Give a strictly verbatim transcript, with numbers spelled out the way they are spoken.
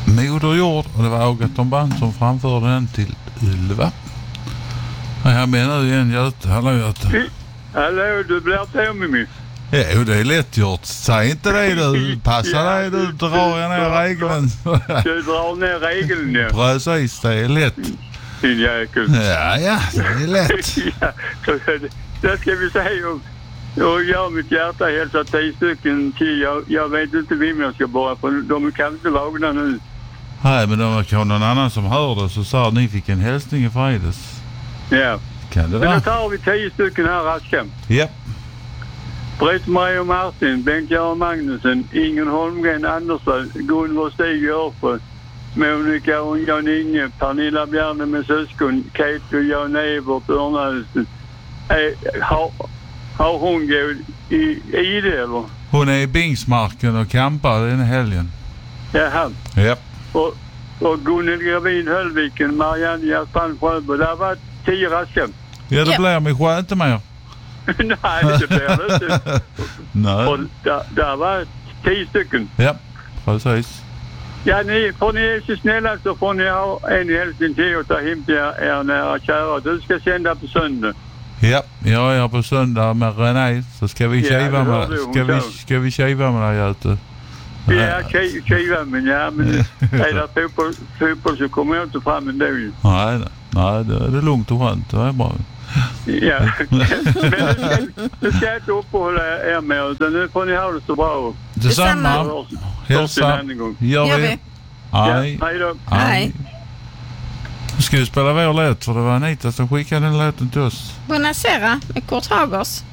Moder Jord, och det var Agaton Band som framförde den till Ylva. Ja, jag menar igen, Göte. Hallå Göte. Hallå, du blir på med mig. Jo, det är lätt gjort. Säg inte det du. Passa ja, dig, du drar jag ner regeln. Du drar ner regeln, ja. Precis, det är lätt. Din jäkel. Ja, ja, det är lätt. Ja, det ska vi säga. Och jag mitt hjärta hälsar tio stycken till. Jag, jag vet inte vem jag ska bara, för de kan inte vakna nu. Nej, men det var någon annan som hörde så sa att ni fick en hälsning i fredags. Ja. Kan det men vara? då tar vi tio stycken här raska. Ja. Britt-Marie och Martin, Bengt-Göran Magnusson, Ingen Holmgren Andersson, Gunvor Stig Örfö, Monica och Jan-Inge, Pernilla Bjarne med syskon, Kate och Jan Evert Örnadsen. Eh, har, har hon gått i, i det eller? Hon är i Bingsmarken och campar den helgen. Jaha. Ja. Och, och Gunnel Gravin Höllviken, Marianne Jaspan Sjöbo, där var tio raska. Ja, det blir mig själv inte mer. Nej, det blir det inte. Nej. Och där, där var tio stycken. Ja, precis. Ja, ni, får ni är så snälla så får ni ha en hälsning till och ta hem till er, er nära kära. Du ska sända på söndag. Ja, jag är på söndag med René, så ska vi kiva ja, med dig. Ska vi, ska vi kiva med dig, Göte? Ja, kiva, men ja, men är det fotboll, fotboll så kommer jag inte fram ändå. Nej, nej, det är lugnt och skönt. Det är bra. Ja, men nu ska, nu ska jag inte uppehålla er med, utan nu får ni ha det så bra. Detsamma. Hälsa. Gör vi. Hej. Ja, hej då. Hej. Nu ska vi spela vår låt, för det var Anita som skickade den låten till oss. Buonasera med Kurt Hagers.